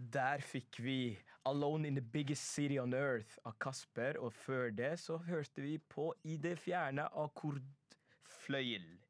Der fikk vi Alone in the Biggest City on Earth av Kasper, og før det så hørte vi på I det fjerne av Kordfløyel.